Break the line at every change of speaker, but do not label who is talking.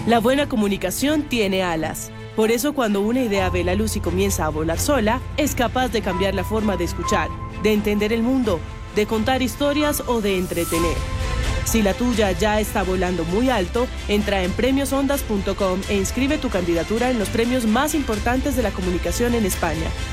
La buena comunicación tiene alas. Por eso cuando una idea ve la luz y comienza a volar sola, es capaz de cambiar la forma de escuchar, de entender el mundo, de contar historias o de entretener. Si la tuya ya está volando muy alto, entra en premiosondas.com e inscribe tu candidatura en los premios más importantes de la comunicación en España.